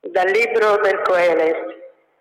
Dal libro del Coelet.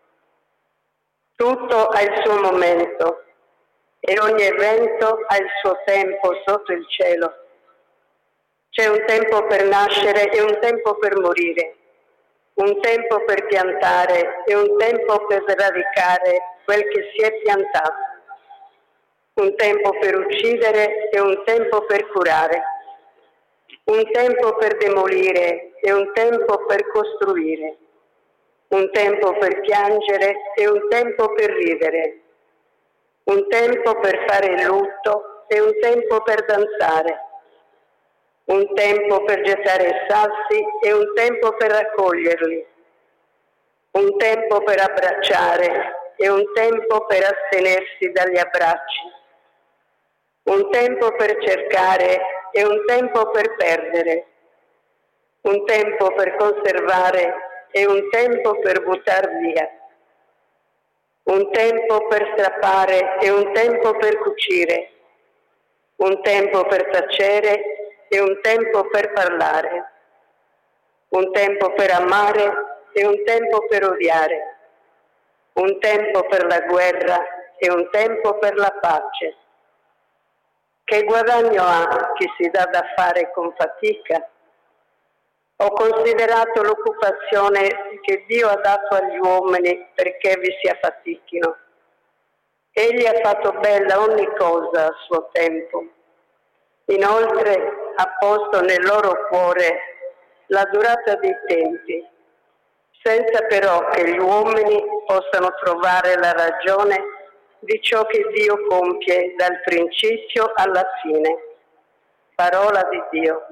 Tutto ha il suo momento e ogni evento ha il suo tempo sotto il cielo. C'è un tempo per nascere e un tempo per morire, un tempo per piantare e un tempo per sradicare quel che si è piantato, un tempo per uccidere e un tempo per curare, un tempo per demolire e un tempo per costruire, un tempo per piangere e un tempo per ridere, un tempo per fare il lutto e un tempo per danzare, un tempo per gettare i sassi e un tempo per raccoglierli, un tempo per abbracciare e un tempo per astenersi dagli abbracci, un tempo per cercare e un tempo per perdere, un tempo per conservare e un tempo per buttar via, un tempo per strappare e un tempo per cucire, un tempo per tacere e un tempo per parlare, un tempo per amare e un tempo per odiare, un tempo per la guerra e un tempo per la pace. Che guadagno ha chi si dà da fare con fatica? Ho considerato l'occupazione che Dio ha dato agli uomini perché vi si affatichino. Egli ha fatto bella ogni cosa a suo tempo. Inoltre ha posto nel loro cuore la durata dei tempi, senza però che gli uomini possano trovare la ragione di ciò che Dio compie dal principio alla fine. Parola di Dio.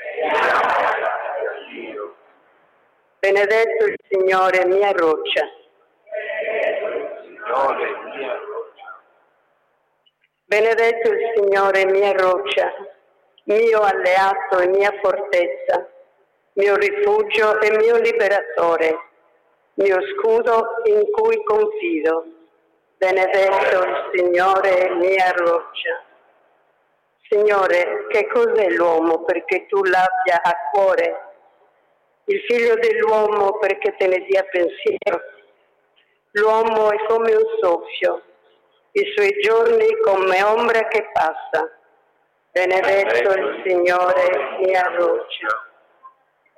Benedetto il Signore, mia roccia. Benedetto il Signore, mia roccia, mio alleato e mia fortezza, mio rifugio e mio liberatore, mio scudo in cui confido. Benedetto il Signore, mia roccia. Signore, che cos'è l'uomo perché tu l'abbia a cuore? Il figlio dell'uomo perché te ne dia pensiero? L'uomo è come un soffio, i suoi giorni come ombra che passa. Benedetto il Signore, mia roccia.